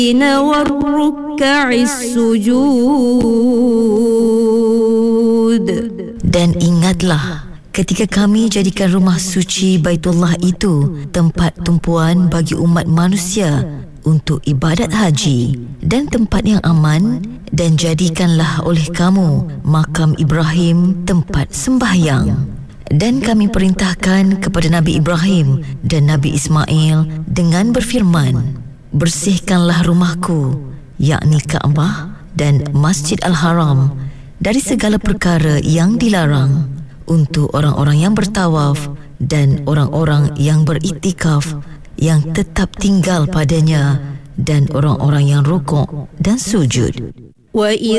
والركع السجود. Dan ingatlah ketika kami jadikan rumah suci Baitullah itu tempat tumpuan bagi umat manusia untuk ibadat haji dan tempat yang aman, dan jadikanlah oleh kamu makam Ibrahim tempat sembahyang. Dan kami perintahkan kepada Nabi Ibrahim dan Nabi Ismail dengan berfirman, bersihkanlah rumahku, yakni Kaabah dan Masjid Al-Haram, dari segala perkara yang dilarang, untuk orang-orang yang bertawaf dan orang-orang yang beriktikaf yang tetap tinggal padanya, dan orang-orang yang rukuk dan sujud. وَإِذَا